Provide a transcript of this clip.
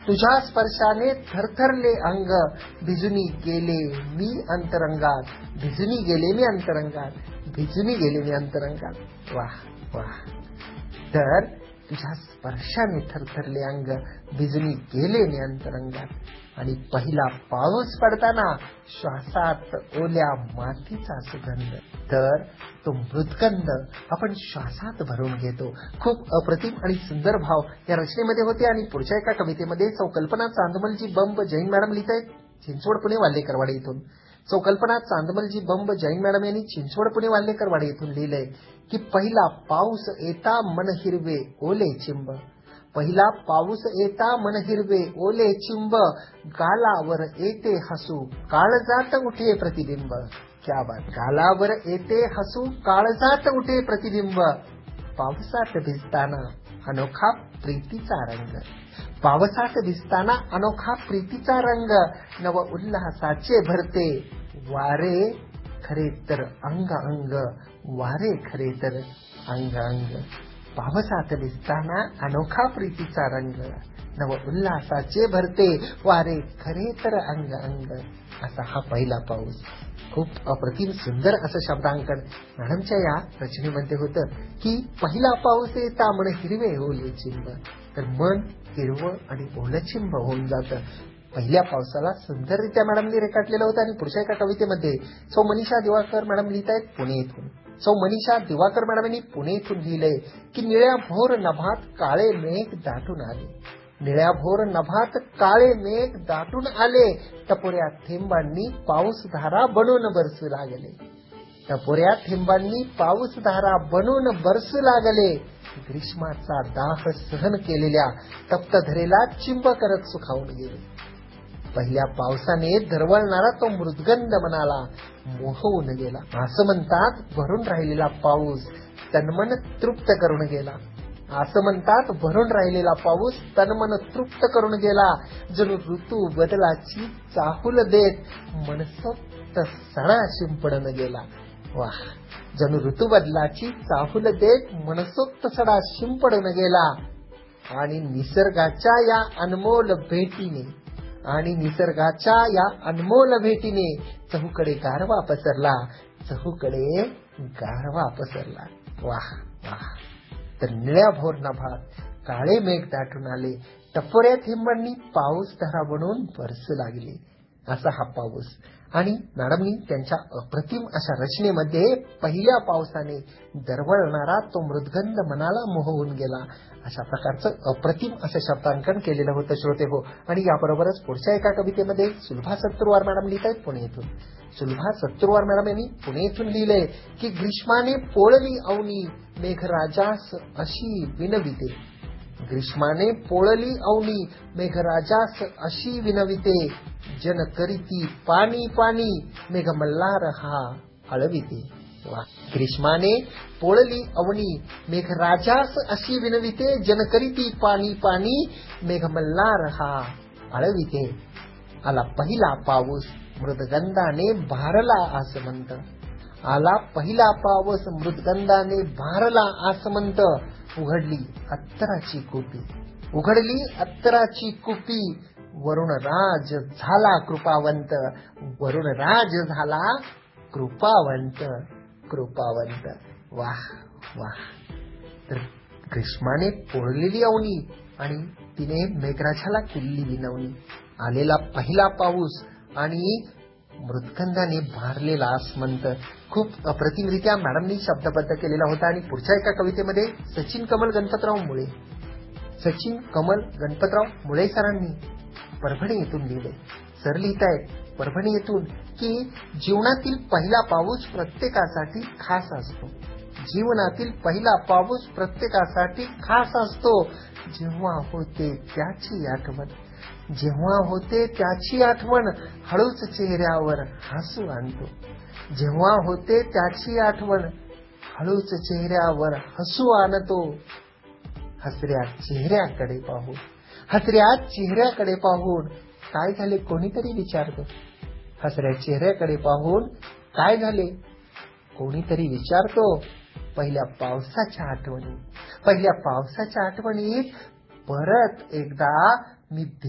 तुझ्या स्पर्शाने थरथरले अंग, भिजुनी गेले मी अंतरंगात, भिजुनी गेले मी अंतरंगात, भिजुनी गेले मी अंतरंगात. वाह वाह. तर तुझ्या स्पर्शाने थरथरले अंग, भिजुनी गेले मी अंतरंगात. आणि पहिला पाऊस पडताना श्वासात ओल्या मातीचा सुगंध. तर तो मृदगंध आपण श्वासात भरून घेतो. खूप अप्रतिम आणि सुंदर भाव या रचनेमध्ये होते. आणि पुढच्या एका कवितेमध्ये कल्पना चांदमलजी बंब जैन मॅडम लिहित आहेत, चिंचवड पुणे वाल्हेकरवाडी इथून. कल्पना चांदमलजी बंब जैन मॅडम यांनी चिंचवड पुणे वाल्हेकरवाडी इथून लिहिलंय की पहिला पाऊस येता मन हिरवे ओले चिंब, पहिला पाऊस येता मन हिरवे ओले चिंब, गालावर येते हसू काळजात उठे प्रतिबिंब. क्या बात. गालावर येते हसू काळजात उठे प्रतिबिंब. पावसात भिजताना अनोखा प्रीतीचा रंग, पावसात भिजताना अनोखा प्रीतीचा रंग, नव उल्हासाचे भरते वारे खरे तर अंग अंग, वारे खरे तर अंग अंग. पावसात भिजताना अनोखा प्रीतीचा रंग, नव उल्हासाचे भरते वारे खरे तर अंग अंग. असा हा पहिला पाऊस. खूप अप्रतिम सुंदर असं शब्दांकन मॅडमच्या या रचनेमध्ये होतं की पहिला पाऊस येता मन हिरवे ओले चिंब. तर मन हिरवं आणि ओलं चिंब होऊन जातं. पहिल्या पावसाला सुंदररित्या मॅडमनी रेखाटलेलं होतं. आणि पुढच्या एका कवितेमध्ये मनीषा दिवाकर मॅडम लिहित आहेत पुणे इथून. मनीषा दिवाकर मॅडम यांनी पुणे इथून लिहिलंय की निळ्या भोर नभात काळे मेघ दाटून आले, निळ्या भोर नभात काळे मेघ दाटून आले, टपोऱ्या थेंबांनी पाऊस धारा बनून बरसू लागले, टपोऱ्या थेंबांनी पाऊस धारा बनून बरसू लागले. ग्रीष्माचा दाह सहन केलेल्या तप्त धरेला चिंब करत सुखावून गेले. पहिल्या पावसाने दरवळणारा तो मृदगंध मनाला मोहवून गेला. असं म्हणतात भरून राहिलेला पाऊस तनमन तृप्त करून गेला, असं म्हणतात भरून राहिलेला पाऊस तनमन तृप्त करून गेला. जणू ऋतू बदलाची चाहूल देत मनसोक्त सडा शिंपडून गेला. वाह. जणू ऋतू बदलाची चाहूल देत मनसोक्त सडा शिंपडून गेला. आणि निसर्गाच्या या अनमोल भेटीने, आणि निसर्गाच्या या अनमोल भेटीने चहूकडे गारवा पसरला, चहूकडे गारवा पसरला. वाह वाह. तर निळ्या भोर नभात काळे मेघ दाटून आले, टपोऱ्या थेंबांनी पाऊस धारा बनून बरसू लागले. असा हा पाऊस. आणि मॅडमनी त्यांच्या अप्रतिम अशा रचनेमध्ये पहिल्या पावसाने दरवळणारा तो मृदगंध मनाला मोहवून गेला अशा प्रकारचं अप्रतिम असं शब्दांकन केलेलं होतं श्रोते हो. आणि याबरोबरच पुढच्या एका कवितेमध्ये सुलभा सत्तुरवार मॅडम लिहित आहेत पुणे इथून. सुलभा सत्तुरवार मॅडम यांनी पुणे इथून लिहिलंय की ग्रीष्माने पोळली अवनी मेघराजास अशी विनविते, ग्रीष्माने पोळली अवनी मेघराजास अशी विनविते, जन करीती पाणी पाणी मेघमल्हार हा आळविते. ग्रीष्माने पोळली अवनी मेघराजास अशी विनविते, जन करीती पाणी पाणी मेघमल्हार हा आळविते. आला पहिला पाऊस मृदगंधाने भारला आसमंत, आला पहिला पाऊस मृदगंधाने भारला आसमंत. उघडली अत्तराची कुपी, उघडली अत्तराची कुपी, वरुण राज झाला कृपावंत, वरुण राज झाला कृपावंत, कृपावंत. वाह वाह. तर ग्रीष्माने पोळलेली अवनी आणि तिने मेघराजाला केलेली विनवणी. आलेला पहिला पाऊस आणि मृदगंधाने भारलेला आसमंत. खूप अप्रतिमरित्या मॅडमनी शब्दबद्ध केलेला होता. आणि पुढच्या एका कवितेमध्ये सचिन कमल गणपतराव मुळे, सचिन कमल गणपतराव मुळे सरांनी परभणी येथून लिहिले. सर लिहित आहेत परभणी येथून की जीवनातील पहिला पाऊस प्रत्येकासाठी खास असतो, जीवनातील पहिला पाऊस प्रत्येकासाठी खास असतो. जेव्हा होते त्याची आठवण, जेव्हा होते त्याची आठवण हळूच चेहऱ्यावर हसू आणतो, जेव्हा होते त्याची आठवण हळूच चेहऱ्यावर हसू आणतो. हसऱ्या चेहऱ्याकडे पाहून, हसऱ्या चेहऱ्याकडे पाहून काय झाले कोणीतरी विचारतो, हसऱ्या चेहऱ्याकडे पाहून काय झाले कोणीतरी विचारतो. पहिल्या पावसाच्या आठवणी, पहिल्या पावसाच्या आठवणीत परत एकदा मी